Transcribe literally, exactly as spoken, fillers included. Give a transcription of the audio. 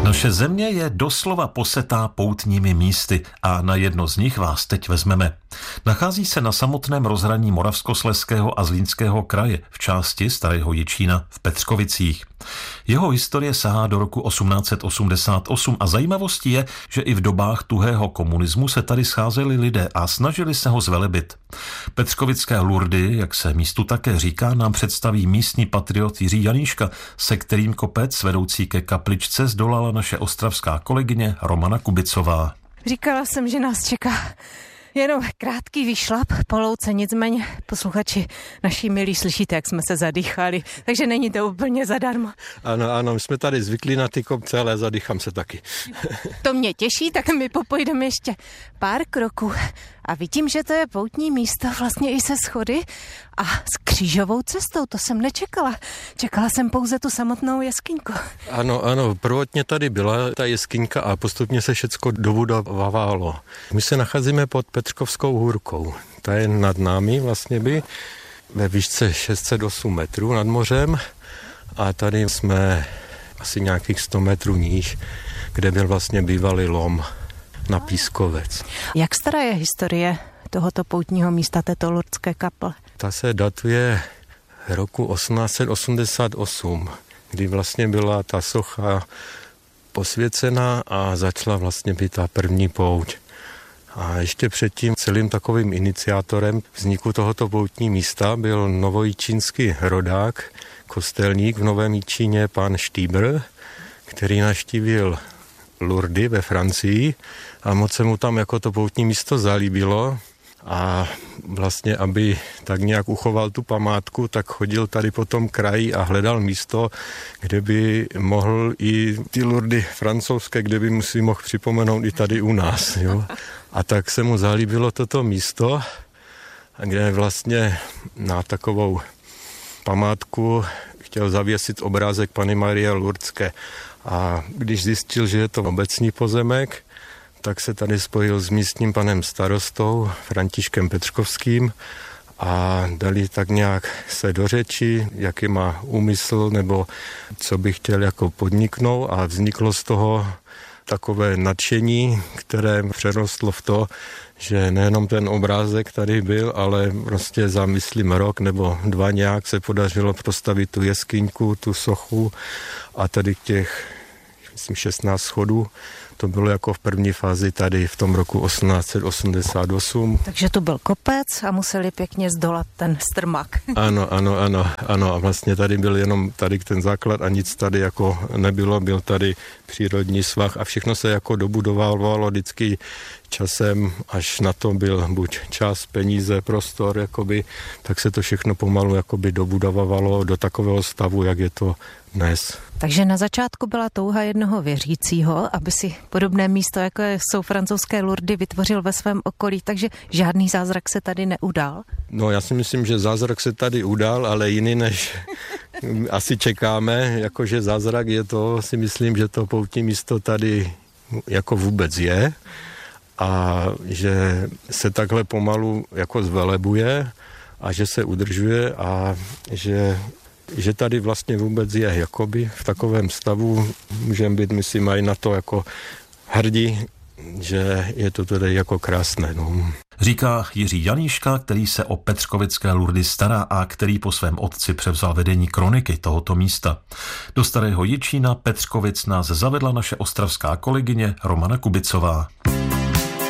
Naše země je doslova posetá poutními místy a na jedno z nich vás teď vezmeme. Nachází se na samotném rozhraní Moravskoslezského a Zlínského kraje v části Starého Jičína v Peckovicích. Jeho historie sahá do roku osmnáct set osmdesát osm a zajímavostí je, že i v dobách tuhého komunismu se tady scházeli lidé a snažili se ho zvelebit. Peckovické Lurdy, jak se místu také říká, nám představí místní patriot Jiří Janíška, se kterým kopec vedoucí ke kapličce zdolala naše ostravská kolegyně Romana Kubicová. Říkala jsem, že nás čeká jenom krátký výšlap po louce, nicméně posluchači naši milí slyšíte, jak jsme se zadýchali, takže není to úplně zadarmo. Ano, ano, my jsme tady zvyklí na ty kopce, ale zadýchám se taky. To mě těší, tak my popojdeme ještě pár kroků a vidím, že to je poutní místo vlastně i se schody a s křížovou cestou, to jsem nečekala. Čekala jsem pouze tu samotnou jeskyňku. Ano, ano, prvotně tady byla ta jeskyňka a postupně se všecko dobudovávalo. My se nacházíme pod Peckovskou hůrkou. Ta je nad námi vlastně by ve výšce šest set osm metrů nad mořem a tady jsme asi nějakých sto metrů níž, kde byl vlastně bývalý lom na Pískovec. Jak stará je historie tohoto poutního místa, této lurdské kaple? Ta se datuje roku osmnáct set osmdesát osm, kdy vlastně byla ta socha posvěcena a začala vlastně být ta první pouť. A ještě předtím celým takovým iniciátorem vzniku tohoto poutní místa byl novojičínský rodák, kostelník v Novém Jičíně, pan Štýbr, který navštívil Lurdy ve Francii a moc se mu tam jako to poutní místo zalíbilo a vlastně, aby tak nějak uchoval tu památku, tak chodil tady po tom kraji a hledal místo, kde by mohl i ty Lurdy francouzské, kde by mu si mohl připomenout i tady u nás. Jo. A tak se mu zalíbilo toto místo, kde vlastně na takovou památku chtěl zavěsit obrázek Panny Marie Lurdské. A když zjistil, že je to obecní pozemek, tak se tady spojil s místním panem starostou Františkem Petřkovským a dali tak nějak se do řeči, jaký má úmysl nebo co by chtěl jako podniknout a vzniklo z toho takové nadšení, které přerostlo v to, že nejenom ten obrázek tady byl, ale prostě za myslím rok nebo dva nějak se podařilo postavit tu jeskyňku, tu sochu a tady těch myslím šestnáct schodů. To bylo jako v první fázi tady v tom roku osmnáct set osmdesát osm. Takže to byl kopec a museli pěkně zdolat ten strmak. Ano, ano, ano, ano. A vlastně tady byl jenom tady ten základ a nic tady jako nebylo. Byl tady přírodní svah a všechno se jako dobudovalo vždycky časem, až na to byl buď čas, peníze, prostor, jakoby, tak se to všechno pomalu jakoby dobudovalo do takového stavu, jak je to dnes. Takže na začátku byla touha jednoho věřícího, aby si podobné místo, jako jsou francouzské Lurdy, vytvořil ve svém okolí, takže žádný zázrak se tady neudál? No já si myslím, že zázrak se tady udál, ale jiný než asi čekáme, jakože zázrak je to, si myslím, že to poutní místo tady jako vůbec je a že se takhle pomalu jako zvelebuje a že se udržuje a že že tady vlastně vůbec je jakoby v takovém stavu, můžeme být, myslím, i na to jako hrdí, že je to tedy jako krásné. No. Říká Jiří Janíška, který se o peckovické Lurdy stará a který po svém otci převzal vedení kroniky tohoto místa. Do Starého Jičína Peckovic nás zavedla naše ostravská kolegyně Romana Kubicová.